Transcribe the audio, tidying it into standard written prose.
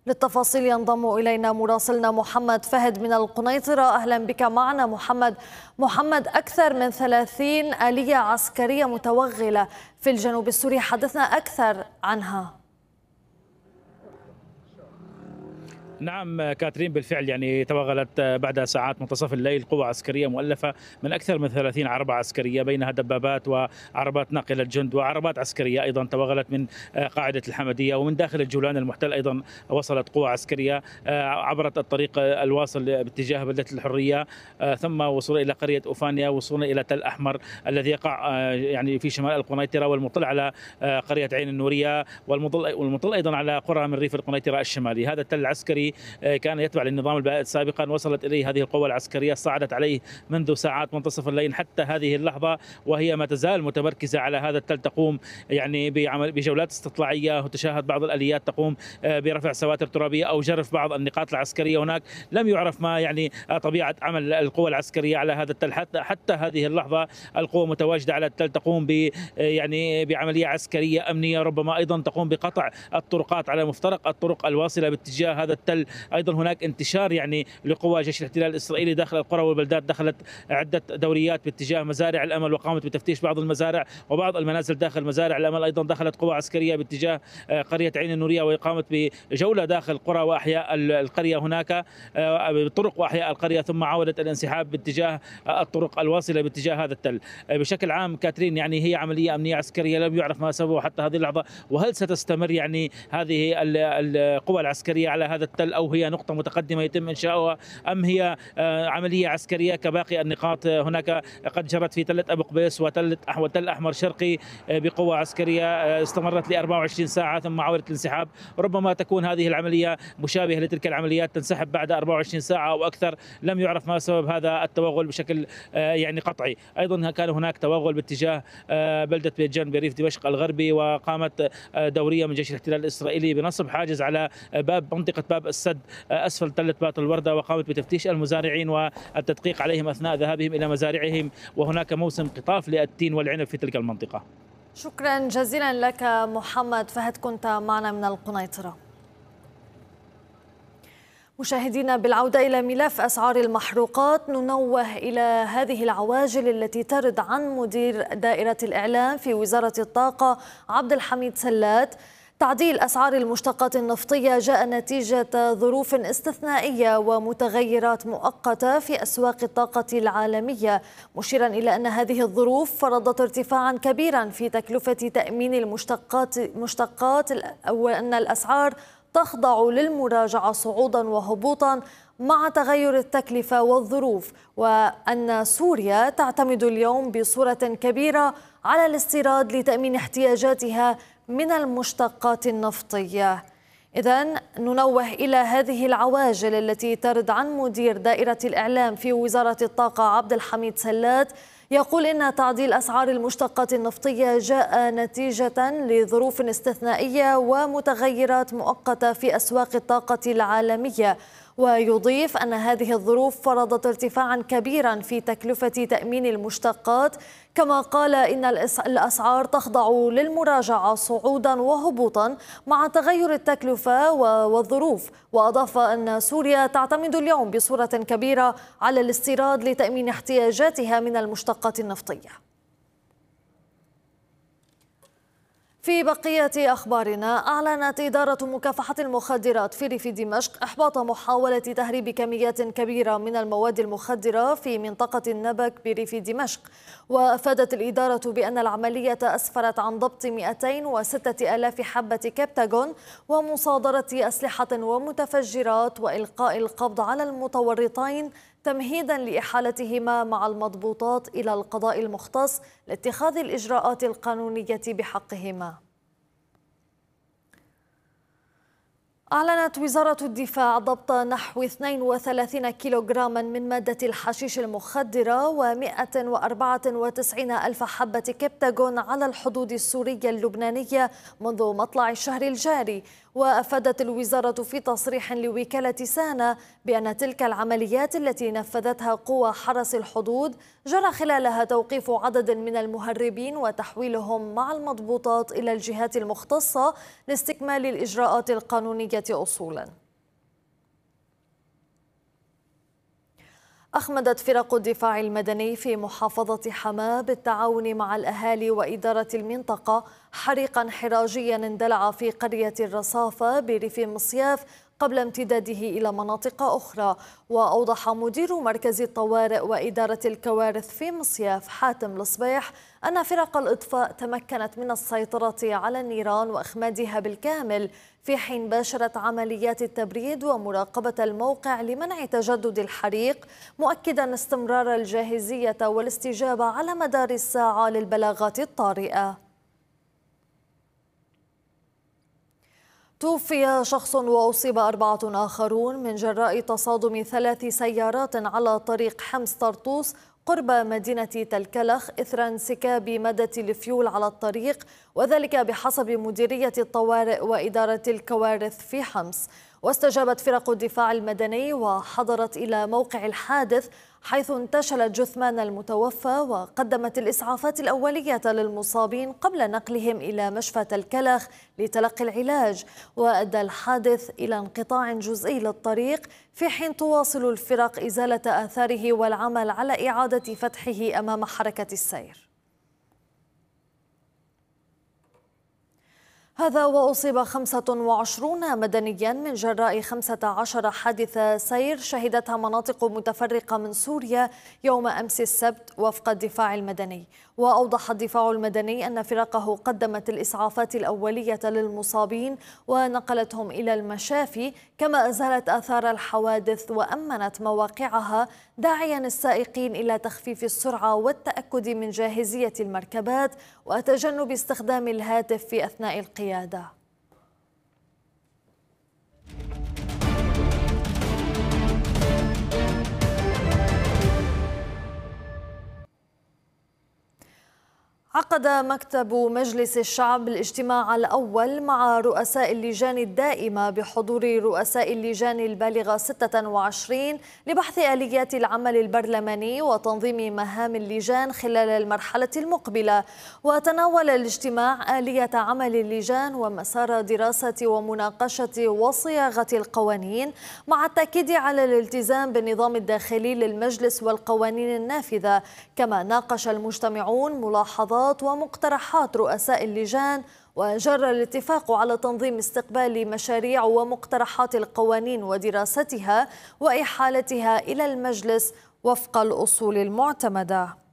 للتفاصيل ينضم إلينا مراسلنا محمد فهد من القنيطرة. أهلا بك معنا محمد، أكثر من 30 آلية عسكرية متوغلة في الجنوب السوري، حدثنا أكثر عنها. نعم كاترين، بالفعل يعني توغلت بعد ساعات منتصف الليل قوة عسكرية مؤلفة من أكثر من 30 عربة عسكرية، بينها دبابات وعربات ناقلة جند وعربات عسكرية أيضا توغلت من قاعدة الحمدية، ومن داخل الجولان المحتل أيضا وصلت قوة عسكرية عبرت الطريق الواصل باتجاه بلدة الحرية، ثم وصولا إلى قرية أوفانيا، وصولا إلى تل أحمر الذي يقع يعني في شمال القنيطرة، والمطل على قرية عين النورية، والمطل أيضا على قرى من ريف القنيطرة الشمالي. هذا التل العسكري كان يتبع للنظام البائد سابقا، وصلت إليه هذه القوة العسكرية، صعدت عليه منذ ساعات منتصف الليل حتى هذه اللحظة، وهي ما تزال متمركزة على هذا التل، تقوم يعني بجولات استطلاعية، وتشاهد بعض الآليات تقوم برفع سواتر ترابية أو جرف بعض النقاط العسكرية هناك. لم يعرف ما يعني طبيعة عمل القوة العسكرية على هذا التل حتى هذه اللحظة. القوة متواجدة على التل، تقوم يعني بعملية عسكرية أمنية، ربما أيضا تقوم بقطع الطرقات على مفترق الطرق الواصلة باتجاه هذا التل. ايضا هناك انتشار يعني لقوى جيش الاحتلال الاسرائيلي داخل القرى والبلدات، دخلت عده دوريات باتجاه مزارع الامل وقامت بتفتيش بعض المزارع وبعض المنازل داخل مزارع الامل. ايضا دخلت قوى عسكريه باتجاه قريه عين النوريه، وقامت بجوله داخل قرى واحياء القريه هناك، طرق واحياء القريه، ثم عودت الانسحاب باتجاه الطرق الواصله باتجاه هذا التل. بشكل عام كاترين يعني هي عمليه امنيه عسكريه لم يعرف ما سببه حتى هذه اللحظه، وهل ستستمر يعني هذه القوى العسكريه على هذا التل، أو هي نقطة متقدمة يتم إنشاؤها، أم هي عملية عسكرية كباقي النقاط هناك قد جرت في تلة أبو قبيس وتل أحمر شرقي بقوة عسكرية استمرت ل 24 ساعة ثم عودت الانسحاب. ربما تكون هذه العملية مشابهة لتلك العمليات، تنسحب بعد 24 ساعة أو أكثر. لم يعرف ما سبب هذا التوغل بشكل يعني قطعي. أيضا كان هناك توغل باتجاه بلدة بيت جان بريف دمشق الغربي، وقامت دورية من جيش الاحتلال الإسرائيلي بنصب حاجز على منطقة باب السد أسفل تلة بات الوردة، وقامت بتفتيش المزارعين والتدقيق عليهم أثناء ذهابهم إلى مزارعهم، وهناك موسم قطاف للتين والعنب في تلك المنطقة. شكرا جزيلا لك محمد فهد، كنت معنا من القنيطرة. مشاهدينا، بالعودة إلى ملف أسعار المحروقات، ننوه إلى هذه العواجل التي ترد عن مدير دائرة الإعلام في وزارة الطاقة عبد الحميد سلات. تعديل أسعار المشتقات النفطية جاء نتيجة ظروف استثنائية ومتغيرات مؤقتة في أسواق الطاقة العالمية، مشيرا إلى أن هذه الظروف فرضت ارتفاعا كبيرا في تكلفة تأمين المشتقات وأن الأسعار تخضع للمراجعة صعودا وهبوطا مع تغير التكلفة والظروف، وأن سوريا تعتمد اليوم بصورة كبيرة على الاستيراد لتأمين احتياجاتها من المشتقات النفطية. إذن ننوه إلى هذه العواجل التي ترد عن مدير دائرة الإعلام في وزارة الطاقة عبد الحميد سلات، يقول إن تعديل أسعار المشتقات النفطية جاء نتيجة لظروف استثنائية ومتغيرات مؤقتة في أسواق الطاقة العالمية، ويضيف أن هذه الظروف فرضت ارتفاعا كبيرا في تكلفة تأمين المشتقات، كما قال إن الأسعار تخضع للمراجعة صعودا وهبوطا مع تغير التكلفة والظروف. وأضاف أن سوريا تعتمد اليوم بصورة كبيرة على الاستيراد لتأمين احتياجاتها من المشتقات النفطية. في بقية أخبارنا، أعلنت إدارة مكافحة المخدرات في ريف دمشق إحباط محاولة تهريب كميات كبيرة من المواد المخدرة في منطقة النبك بريف دمشق. وأفادت الإدارة بأن العملية أسفرت عن ضبط 206,000 حبة كبتاغون ومصادرة أسلحة ومتفجرات وإلقاء القبض على المتورطين تمهيدا لإحالتهما مع المضبوطات إلى القضاء المختص لاتخاذ الإجراءات القانونية بحقهما. أعلنت وزارة الدفاع ضبط نحو 32 كيلوغراما من مادة الحشيش المخدرة و194 ألف حبة كبتاغون على الحدود السورية اللبنانية منذ مطلع الشهر الجاري. وأفادت الوزارة في تصريح لوكالة سانا بأن تلك العمليات التي نفذتها قوى حرس الحدود جرى خلالها توقيف عدد من المهربين وتحويلهم مع المضبوطات إلى الجهات المختصة لاستكمال الإجراءات القانونية أصولا. أخمدت فرق الدفاع المدني في محافظة حماة بالتعاون مع الأهالي وإدارة المنطقة حريقا حراجيا اندلع في قرية الرصافة بريف مصياف قبل امتداده إلى مناطق أخرى. وأوضح مدير مركز الطوارئ وإدارة الكوارث في مصياف حاتم الصبيح أن فرق الإطفاء تمكنت من السيطرة على النيران وإخمادها بالكامل، في حين باشرت عمليات التبريد ومراقبة الموقع لمنع تجدد الحريق، مؤكدا استمرار الجاهزية والاستجابة على مدار الساعة للبلاغات الطارئة. توفي شخص وأصيب 4 آخرون من جراء تصادم 3 سيارات على طريق حمص طرطوس قرب مدينة تلكلخ إثر انسكاب مادة الفيول على الطريق، وذلك بحسب مديرية الطوارئ وإدارة الكوارث في حمص. واستجابت فرق الدفاع المدني وحضرت إلى موقع الحادث، حيث انتشلت جثمان المتوفى وقدمت الإسعافات الأولية للمصابين قبل نقلهم إلى مشفى تلكلخ لتلقي العلاج. وأدى الحادث إلى انقطاع جزئي للطريق، في حين تواصل الفرق إزالة آثاره والعمل على إعادة فتحه أمام حركة السير. هذا وأصيب 25 مدنيا من جراء 15 حادثة سير شهدتها مناطق متفرقة من سوريا يوم أمس السبت وفق الدفاع المدني. وأوضح الدفاع المدني أن فرقه قدمت الإسعافات الأولية للمصابين ونقلتهم إلى المشافي، كما أزالت آثار الحوادث وأمنت مواقعها، داعيا السائقين إلى تخفيف السرعة والتأكد من جاهزية المركبات وتجنب استخدام الهاتف في أثناء القيادة. عقد مكتب مجلس الشعب الاجتماع الأول مع رؤساء اللجان الدائمة بحضور رؤساء اللجان البالغة 26 لبحث آليات العمل البرلماني وتنظيم مهام اللجان خلال المرحلة المقبلة. وتناول الاجتماع آلية عمل اللجان ومسار دراسة ومناقشة وصياغة القوانين، مع التأكيد على الالتزام بالنظام الداخلي للمجلس والقوانين النافذة. كما ناقش المجتمعون ملاحظات ومقترحات رؤساء اللجان، وجرى الاتفاق على تنظيم استقبال مشاريع ومقترحات القوانين ودراستها وإحالتها إلى المجلس وفق الأصول المعتمدة.